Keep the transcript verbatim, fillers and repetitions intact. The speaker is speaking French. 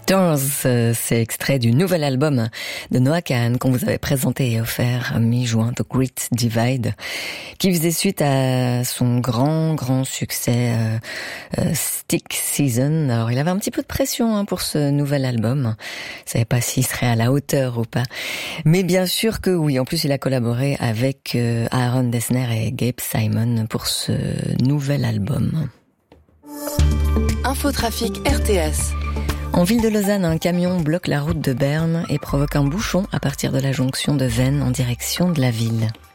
Doors, c'est extrait du nouvel album de Noah Kahan qu'on vous avait présenté et offert mi-juin, The Great Divide, qui faisait suite à son grand, grand succès euh, euh, Stick Season. Alors, il avait un petit peu de pression hein, pour ce nouvel album. Je savais pas s'il serait à la hauteur ou pas. Mais bien sûr que oui. En plus, il a collaboré avec euh, Aaron Dessner et Gabe Simon pour ce nouvel album. Infotrafic R T S. En ville de Lausanne, un camion bloque la route de Berne et provoque un bouchon à partir de la jonction de Vennes en direction de la ville.